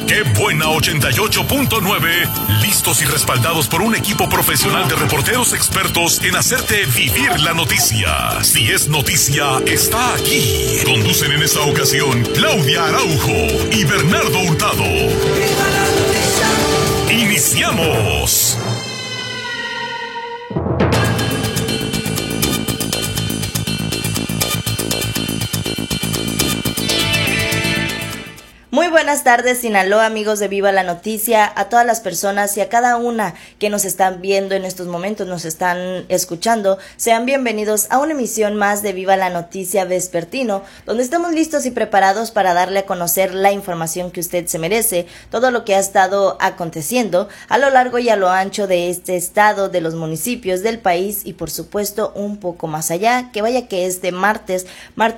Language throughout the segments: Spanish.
¡Qué buena 88.9! Listos y respaldados por un equipo profesional de reporteros expertos en hacerte vivir la noticia. Si es noticia, está aquí. Conducen en esta ocasión Claudia Araujo y Bernardo Hurtado. ¡Viva la noticia! ¡Iniciamos! Muy buenas tardes, Sinaloa, amigos de Viva la Noticia, a todas las personas y a cada una que nos están viendo en estos momentos, nos están escuchando. Sean bienvenidos a una emisión más de Viva la Noticia Vespertino, donde estamos listos y preparados para darle a conocer la información que usted se merece, todo lo que ha estado aconteciendo a lo largo y a lo ancho de este estado, de los municipios, del país y por supuesto un poco más allá. Que vaya que este martes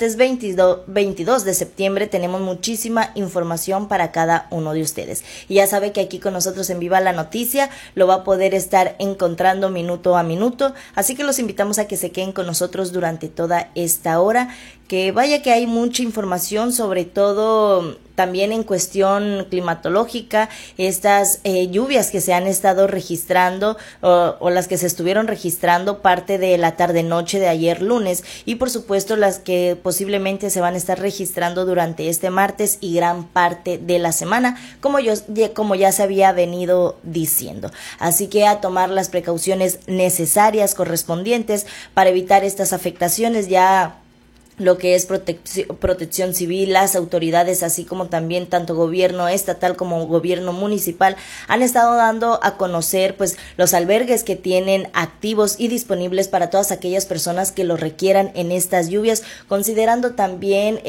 22 de septiembre, tenemos muchísima información para cada uno de ustedes. Y ya sabe que aquí con nosotros en Viva la Noticia lo va a poder estar encontrando minuto a minuto, así que los invitamos a que se queden con nosotros durante toda esta hora, que vaya que hay mucha información, sobre todo también en cuestión climatológica, estas lluvias que se han estado registrando o las que se estuvieron registrando parte de la tarde-noche de ayer lunes, y por supuesto las que posiblemente se van a estar registrando durante este martes y gran parte de la semana, como ya se había venido diciendo. Así que a tomar las precauciones necesarias correspondientes para evitar estas afectaciones. Ya lo que es protección civil, las autoridades, así como también tanto gobierno estatal como gobierno municipal, han estado dando a conocer pues los albergues que tienen activos y disponibles para todas aquellas personas que lo requieran en estas lluvias, considerando también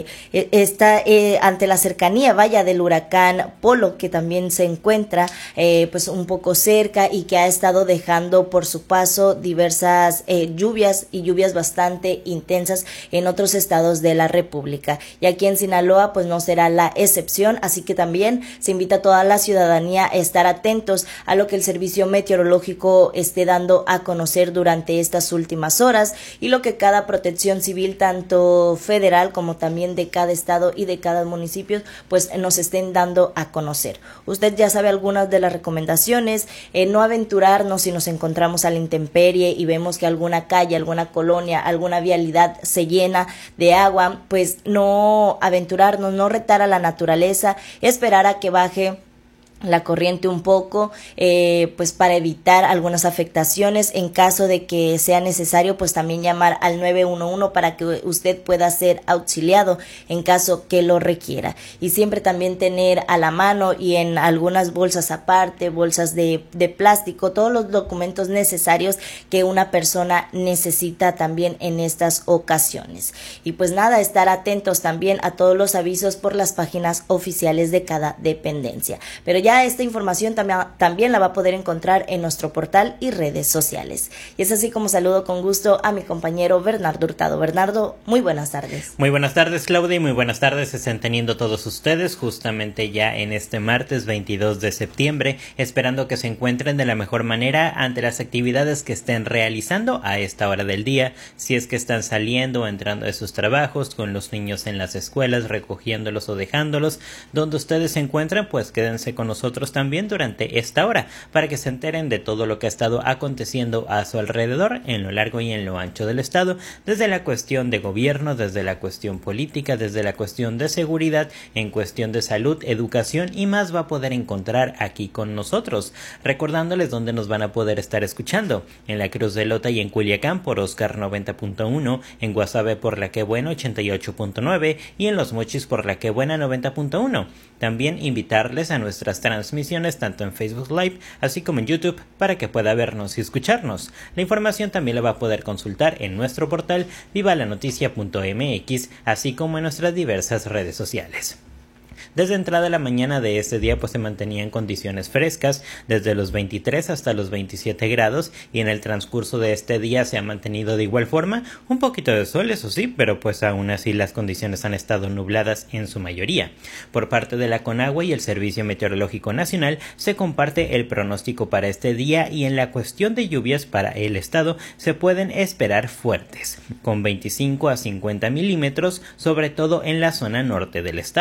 ante la cercanía del huracán Polo, que también se encuentra pues un poco cerca y que ha estado dejando por su paso diversas lluvias bastante intensas en otros estados de la República. Y aquí en Sinaloa pues no será la excepción, así que también se invita a toda la ciudadanía a estar atentos a lo que el servicio meteorológico esté dando a conocer durante estas últimas horas y lo que cada protección civil, tanto federal como también de cada estado y de cada municipio, pues nos estén dando a conocer. Usted ya sabe algunas de las recomendaciones, no aventurarnos si nos encontramos a la intemperie y vemos que alguna calle, alguna colonia, alguna vialidad se llena de agua, pues no aventurarnos, no retar a la naturaleza, esperar a que baje la corriente un poco, pues para evitar algunas afectaciones. En caso de que sea necesario, pues también llamar al 911 para que usted pueda ser auxiliado en caso que lo requiera. Y siempre también tener a la mano y en algunas bolsas aparte, bolsas de plástico, todos los documentos necesarios que una persona necesita también en estas ocasiones. Y pues nada, estar atentos también a todos los avisos por las páginas oficiales de cada dependencia. Pero ya esta información también la va a poder encontrar en nuestro portal y redes sociales. Y es así como saludo con gusto a mi compañero Bernardo Hurtado. Bernardo, muy buenas tardes. Muy buenas tardes, Claudia, y muy buenas tardes estén teniendo todos ustedes justamente ya en este martes 22 de septiembre, esperando que se encuentren de la mejor manera ante las actividades que estén realizando a esta hora del día, si es que están saliendo o entrando de sus trabajos, con los niños en las escuelas, recogiéndolos o dejándolos. Donde ustedes se encuentran, pues quédense con nosotros también durante esta hora para que se enteren de todo lo que ha estado aconteciendo a su alrededor en lo largo y en lo ancho del estado, desde la cuestión de gobierno, desde la cuestión política, desde la cuestión de seguridad, en cuestión de salud, educación y más va a poder encontrar aquí con nosotros, recordándoles dónde nos van a poder estar escuchando: en la Cruz de Lota y en Culiacán por Oscar 90.1, en Guasave por La Que Buena 88.9 y en Los Mochis por La Que Buena 90.1. También invitarles a nuestras transmisiones tanto en Facebook Live así como en YouTube para que pueda vernos y escucharnos. La información también la va a poder consultar en nuestro portal vivalanoticia.mx, así como en nuestras diversas redes sociales. Desde entrada a la mañana de este día pues se mantenían condiciones frescas, desde los 23 hasta los 27 grados, y en el transcurso de este día se ha mantenido de igual forma un poquito de sol, eso sí, pero pues aún así las condiciones han estado nubladas en su mayoría. Por parte de la Conagua y el Servicio Meteorológico Nacional se comparte el pronóstico para este día, y en la cuestión de lluvias para el estado se pueden esperar fuertes, con 25 a 50 milímetros, sobre todo en la zona norte del estado.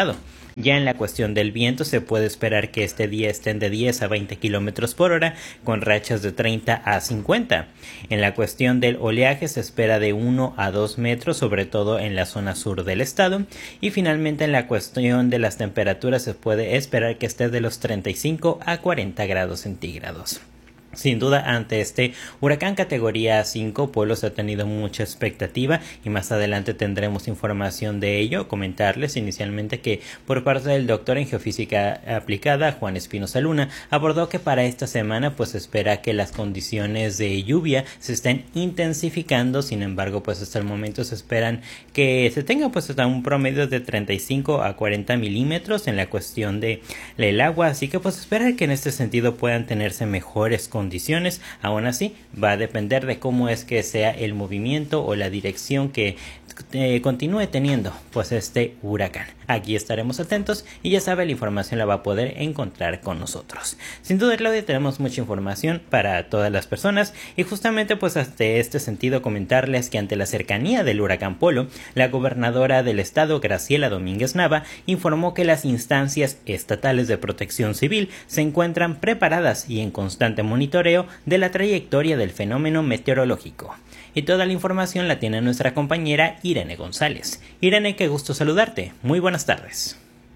Ya en la cuestión del viento se puede esperar que este día estén de 10 a 20 kilómetros por hora con rachas de 30 a 50. En la cuestión del oleaje se espera de 1 a 2 metros, sobre todo en la zona sur del estado. Y finalmente en la cuestión de las temperaturas se puede esperar que esté de los 35 a 40 grados centígrados. Sin duda, ante este huracán categoría 5, Polos ha tenido mucha expectativa y más adelante tendremos información de ello. Comentarles inicialmente que por parte del doctor en geofísica aplicada, Juan Espinosa Luna, abordó que para esta semana pues espera que las condiciones de lluvia se estén intensificando. Sin embargo, pues hasta el momento se esperan que se tenga pues hasta un promedio de 35 a 40 milímetros en la cuestión de el agua, así que pues esperar que en este sentido puedan tenerse mejores condiciones. Aún así va a depender de cómo es que sea el movimiento o la dirección que continúe teniendo pues este huracán. Aquí estaremos atentos y ya sabe, la información la va a poder encontrar con nosotros. Sin duda, Claudia, tenemos mucha información para todas las personas y justamente pues hasta este sentido comentarles que ante la cercanía del huracán Polo, la gobernadora del estado, Graciela Domínguez Nava, informó que las instancias estatales de protección civil se encuentran preparadas y en constante monitoreo de la trayectoria del fenómeno meteorológico. Y toda la información la tiene nuestra compañera Irene González. Irene, qué gusto saludarte. Muy buenas tardes.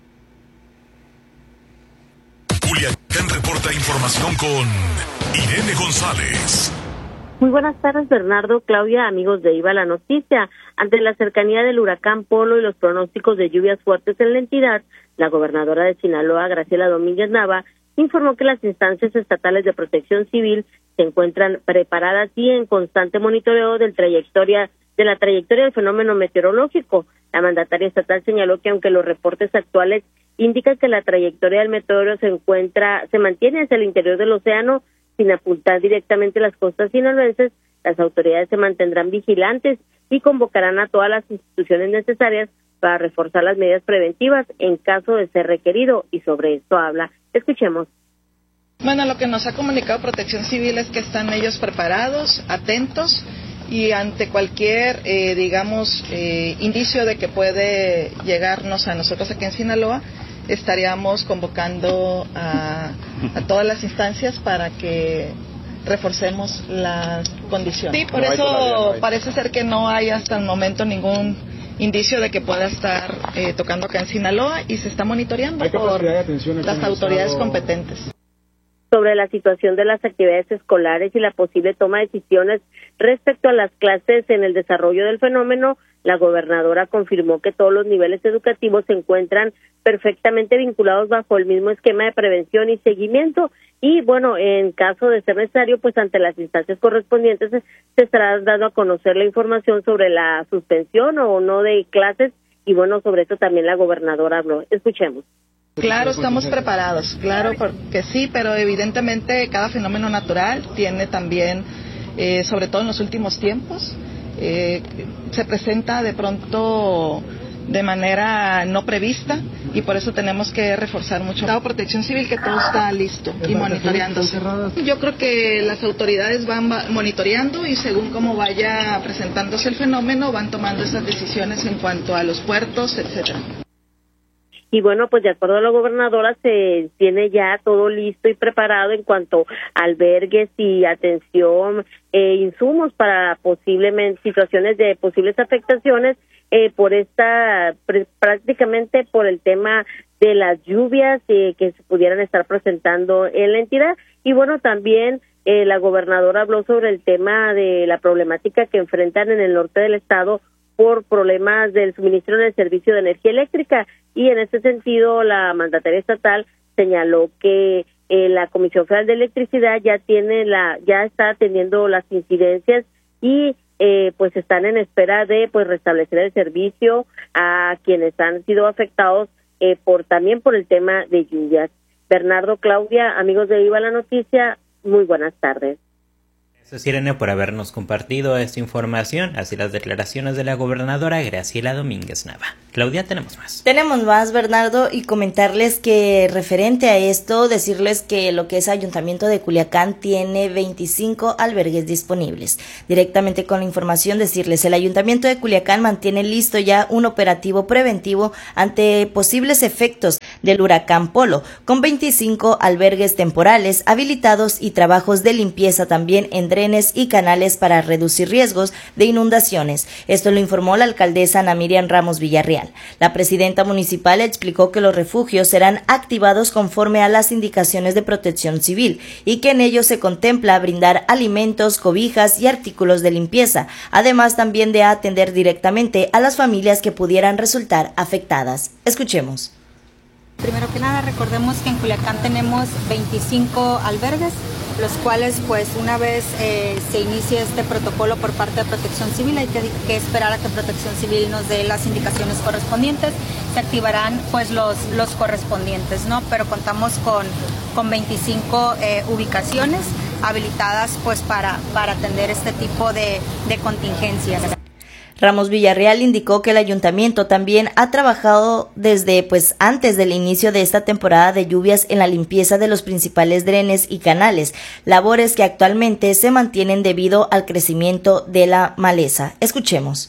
Culiacán reporta información con Irene González. Muy buenas tardes, Bernardo, Claudia, amigos de Iba la Noticia. Ante la cercanía del huracán Polo y los pronósticos de lluvias fuertes en la entidad, la gobernadora de Sinaloa, Graciela Domínguez Nava, informó que las instancias estatales de protección civil se encuentran preparadas y en constante monitoreo de la trayectoria del fenómeno meteorológico. La mandataria estatal señaló que aunque los reportes actuales indican que la trayectoria del meteoro se mantiene hacia el interior del océano sin apuntar directamente a las costas sinaloenses, las autoridades se mantendrán vigilantes y convocarán a todas las instituciones necesarias para reforzar las medidas preventivas en caso de ser requerido, y sobre esto habla. Escuchemos. Bueno, lo que nos ha comunicado Protección Civil es que están ellos preparados, atentos, y ante cualquier, indicio de que puede llegarnos a nosotros aquí en Sinaloa, estaríamos convocando a todas las instancias para que reforcemos las condiciones. Sí, por eso parece ser que no hay hasta el momento ningún indicio de que pueda estar tocando acá en Sinaloa, y se está monitoreando por las autoridades competentes. Sobre la situación de las actividades escolares y la posible toma de decisiones respecto a las clases en el desarrollo del fenómeno, la gobernadora confirmó que todos los niveles educativos se encuentran perfectamente vinculados bajo el mismo esquema de prevención y seguimiento, y bueno, en caso de ser necesario, pues ante las instancias correspondientes se estará dando a conocer la información sobre la suspensión o no de clases, y bueno, sobre eso también la gobernadora habló. Escuchemos. Claro, estamos preparados, claro, porque sí, pero evidentemente cada fenómeno natural tiene también, sobre todo en los últimos tiempos, se presenta de pronto de manera no prevista, y por eso tenemos que reforzar mucho la Protección Civil, que todo está listo y monitoreándose. Yo creo que las autoridades van monitoreando y según cómo vaya presentándose el fenómeno van tomando esas decisiones en cuanto a los puertos, etcétera. Y bueno, pues de acuerdo a la gobernadora, se tiene ya todo listo y preparado en cuanto a albergues y atención, insumos para posiblemente situaciones de posibles afectaciones prácticamente por el tema de las lluvias que se pudieran estar presentando en la entidad. Y bueno, también la gobernadora habló sobre el tema de la problemática que enfrentan en el norte del estado por problemas del suministro en el servicio de energía eléctrica, y en ese sentido la mandataria estatal señaló que la Comisión Federal de Electricidad ya está atendiendo las incidencias y pues están en espera de pues restablecer el servicio a quienes han sido afectados también por el tema de lluvias. Bernardo, Claudia, amigos de Iba la Noticia, muy buenas tardes. Gracias, Irene, por habernos compartido esta información, así las declaraciones de la gobernadora Graciela Domínguez Nava. Claudia, tenemos más. Tenemos más, Bernardo, y comentarles que referente a esto, decirles que lo que es Ayuntamiento de Culiacán tiene 25 albergues disponibles. Directamente con la información, decirles, el Ayuntamiento de Culiacán mantiene listo ya un operativo preventivo ante posibles efectos del huracán Polo, con 25 albergues temporales habilitados y trabajos de limpieza también en drenes y canales para reducir riesgos de inundaciones. Esto lo informó la alcaldesa Ana Miriam Ramos Villarreal. La presidenta municipal explicó que los refugios serán activados conforme a las indicaciones de Protección Civil y que en ellos se contempla brindar alimentos, cobijas y artículos de limpieza, además también de atender directamente a las familias que pudieran resultar afectadas. Escuchemos. Primero que nada, recordemos que en Culiacán tenemos 25 albergues, los cuales pues una vez se inicie este protocolo por parte de Protección Civil, hay que esperar a que Protección Civil nos dé las indicaciones correspondientes, se activarán pues los correspondientes, ¿no? Pero contamos con 25 ubicaciones habilitadas pues para atender este tipo de contingencias. Ramos Villarreal indicó que el ayuntamiento también ha trabajado desde antes del inicio de esta temporada de lluvias en la limpieza de los principales drenes y canales, labores que actualmente se mantienen debido al crecimiento de la maleza. Escuchemos.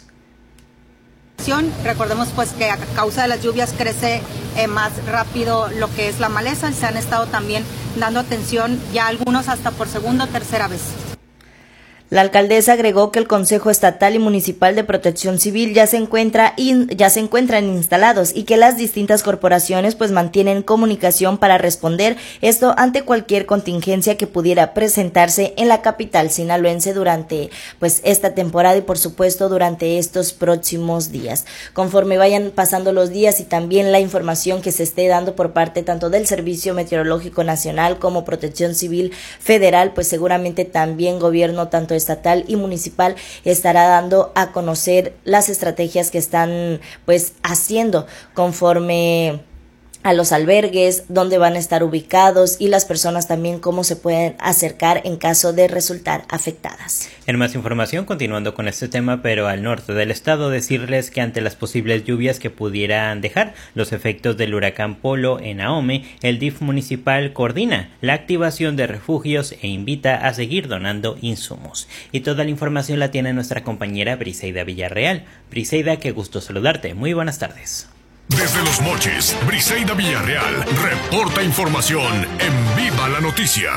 Recordemos pues que a causa de las lluvias crece más rápido lo que es la maleza y se han estado también dando atención ya algunos hasta por segunda o tercera vez. La alcaldesa agregó que el Consejo Estatal y Municipal de Protección Civil ya se encuentran instalados y que las distintas corporaciones mantienen comunicación para responder esto ante cualquier contingencia que pudiera presentarse en la capital sinaloense durante esta temporada y por supuesto durante estos próximos días. Conforme vayan pasando los días y también la información que se esté dando por parte tanto del Servicio Meteorológico Nacional como Protección Civil Federal, seguramente también gobierno tanto estatal y municipal estará dando a conocer las estrategias que están haciendo conforme a los albergues, dónde van a estar ubicados y las personas también cómo se pueden acercar en caso de resultar afectadas. En más información, continuando con este tema, pero al norte del estado, decirles que ante las posibles lluvias que pudieran dejar los efectos del huracán Polo en Ahome, el DIF municipal coordina la activación de refugios e invita a seguir donando insumos. Y toda la información la tiene nuestra compañera Briseida Villarreal. Briseida, qué gusto saludarte. Muy buenas tardes. Desde Los Mochis, Briseida Villarreal reporta información en Viva la Noticia.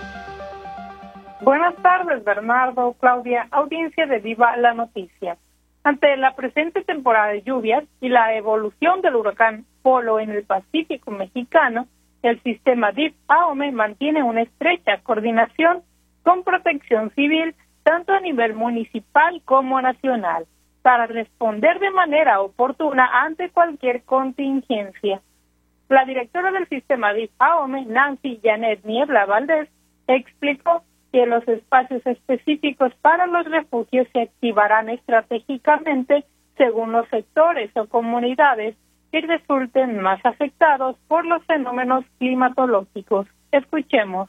Buenas tardes, Bernardo, Claudia, audiencia de Viva la Noticia. Ante la presente temporada de lluvias y la evolución del huracán Polo en el Pacífico mexicano, el sistema DIF Ahome mantiene una estrecha coordinación con Protección Civil, tanto a nivel municipal como nacional, para responder de manera oportuna ante cualquier contingencia. La directora del sistema DIF Ahome, Nancy Janet Niebla Valdés, explicó que los espacios específicos para los refugios se activarán estratégicamente según los sectores o comunidades que resulten más afectados por los fenómenos climatológicos. Escuchemos.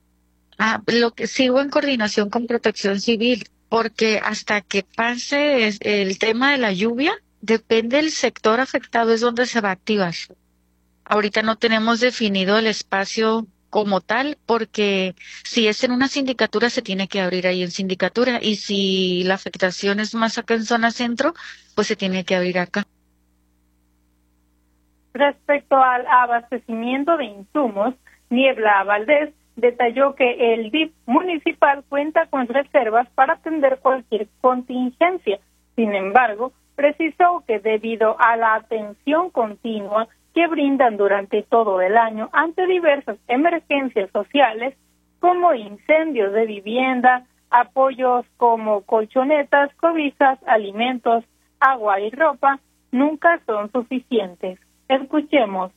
Lo que sigo en coordinación con Protección Civil, porque hasta que pase el tema de la lluvia, depende del sector afectado, es donde se va a activar. Ahorita no tenemos definido el espacio como tal, porque si es en una sindicatura se tiene que abrir ahí en sindicatura, y si la afectación es más acá en zona centro, pues se tiene que abrir acá. Respecto al abastecimiento de insumos, Niebla Valdés detalló que el DIF municipal cuenta con reservas para atender cualquier contingencia. Sin embargo, precisó que debido a la atención continua que brindan durante todo el año ante diversas emergencias sociales, como incendios de vivienda, apoyos como colchonetas, cobijas, alimentos, agua y ropa, nunca son suficientes. Escuchemos.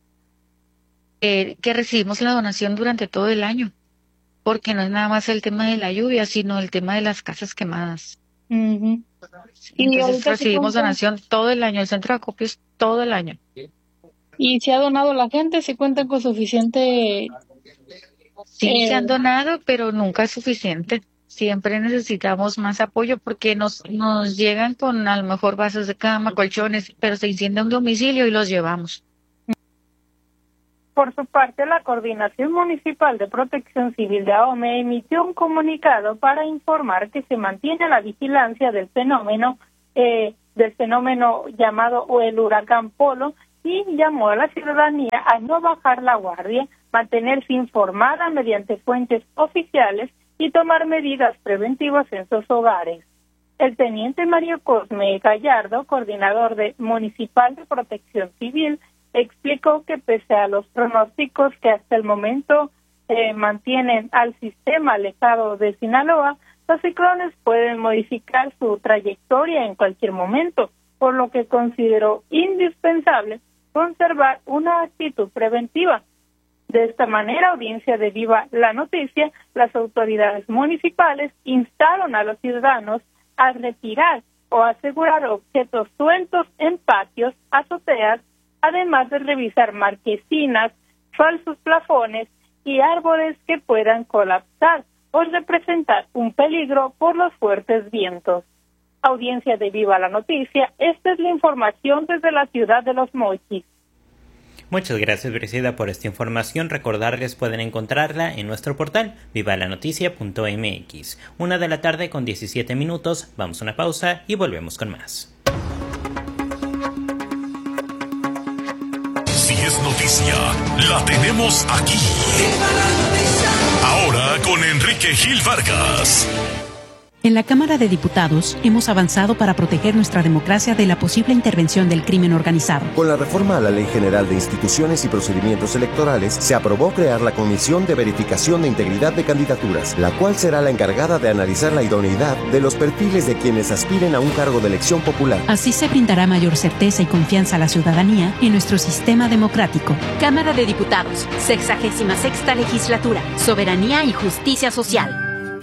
Que recibimos la donación durante todo el año, porque no es nada más el tema de la lluvia, sino el tema de las casas quemadas. Uh-huh. Entonces recibimos donación todo el año, el centro de acopios todo el año. ¿Y si ha donado la gente? ¿Si cuentan con suficiente? Sí, se han donado, pero nunca es suficiente. siempre necesitamos más apoyo porque nos llegan con a lo mejor bases de cama, colchones, pero se incendia un domicilio y los llevamos. Por su parte, la Coordinación Municipal de Protección Civil de AOME emitió un comunicado para informar que se mantiene la vigilancia del fenómeno llamado el huracán Polo, y llamó a la ciudadanía a no bajar la guardia, mantenerse informada mediante fuentes oficiales y tomar medidas preventivas en sus hogares. El teniente Mario Cosme Gallardo, coordinador municipal de Protección Civil, explicó que pese a los pronósticos que hasta el momento mantienen al sistema alejado de Sinaloa, los ciclones pueden modificar su trayectoria en cualquier momento, por lo que consideró indispensable conservar una actitud preventiva. De esta manera, audiencia de Viva la Noticia, las autoridades municipales instaron a los ciudadanos a retirar o asegurar objetos sueltos en patios, azoteas, además de revisar marquesinas, falsos plafones y árboles que puedan colapsar o representar un peligro por los fuertes vientos. Audiencia de Viva la Noticia, esta es la información desde la ciudad de Los Mochis. Muchas gracias, Brisida, por esta información. Recordarles, pueden encontrarla en nuestro portal vivalanoticia.mx. 1:17 p.m. Vamos a una pausa y volvemos con más. Si es noticia, la tenemos aquí. Ahora con Enrique Gil Vargas. En la Cámara de Diputados hemos avanzado para proteger nuestra democracia de la posible intervención del crimen organizado. Con la reforma a la Ley General de Instituciones y Procedimientos Electorales, se aprobó crear la Comisión de Verificación de Integridad de Candidaturas, la cual será la encargada de analizar la idoneidad de los perfiles de quienes aspiren a un cargo de elección popular. Así se brindará mayor certeza y confianza a la ciudadanía en nuestro sistema democrático. Cámara de Diputados, 66ª Legislatura, Soberanía y Justicia Social.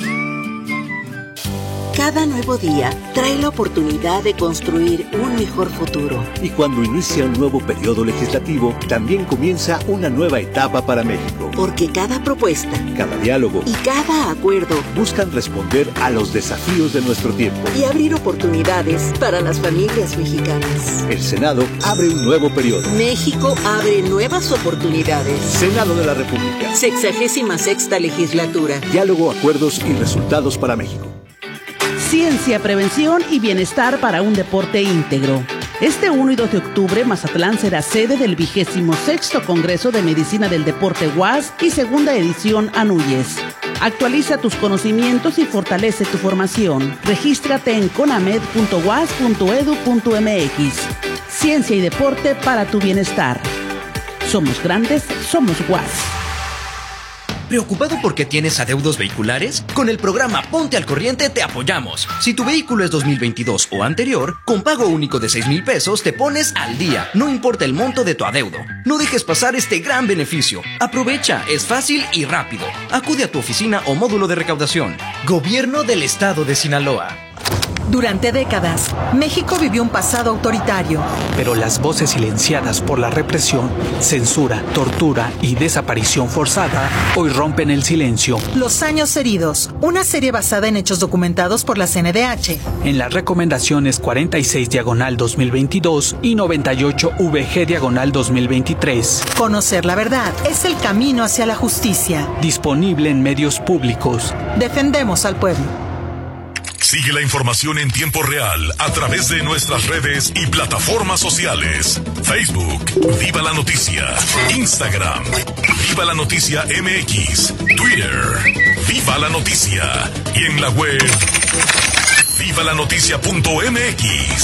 Cada nuevo día trae la oportunidad de construir un mejor futuro. Y cuando inicia un nuevo periodo legislativo, también comienza una nueva etapa para México. Porque cada propuesta, cada diálogo y cada acuerdo buscan responder a los desafíos de nuestro tiempo y abrir oportunidades para las familias mexicanas. El Senado abre un nuevo periodo. México abre nuevas oportunidades. Senado de la República. 66ª Legislatura. Diálogo, acuerdos y resultados para México. Ciencia, prevención y bienestar para un deporte íntegro. Este 1 y 2 de octubre, Mazatlán será sede del 26º Congreso de Medicina del Deporte UAS y segunda edición ANUYES. Actualiza tus conocimientos y fortalece tu formación. Regístrate en conamed.uas.edu.mx. Ciencia y deporte para tu bienestar. Somos grandes, somos UAS. ¿Preocupado porque tienes adeudos vehiculares? Con el programa Ponte al Corriente te apoyamos. Si tu vehículo es 2022 o anterior, con pago único de 6,000 pesos te pones al día, no importa el monto de tu adeudo. No dejes pasar este gran beneficio. Aprovecha, es fácil y rápido. Acude a tu oficina o módulo de recaudación. Gobierno del Estado de Sinaloa. Durante décadas, México vivió un pasado autoritario. Pero las voces silenciadas por la represión, censura, tortura y desaparición forzada hoy rompen el silencio. Los años heridos, una serie basada en hechos documentados por la CNDH. En las recomendaciones 46/2022 y 98VG/2023. Conocer la verdad es el camino hacia la justicia. Disponible en medios públicos. Defendemos al pueblo. Sigue la información en tiempo real a través de nuestras redes y plataformas sociales. Facebook, Viva la Noticia. Instagram, Viva la Noticia MX. Twitter, Viva la Noticia. Y en la web, vivalanoticia.mx.